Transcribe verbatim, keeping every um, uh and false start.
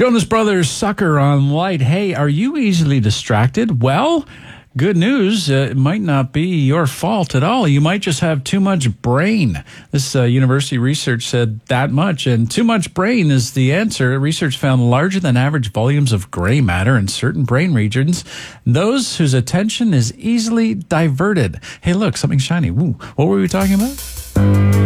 Jonas Brothers, Sucker on Light. Hey, are you easily distracted? Well, good news, uh, it might not be your fault at all. You might just have too much brain. This uh, university research said that much, and too much brain is the answer. Research found larger than average volumes of gray matter in certain brain regions, those whose attention is easily diverted. Hey, look, something shiny. Ooh, what were we talking about?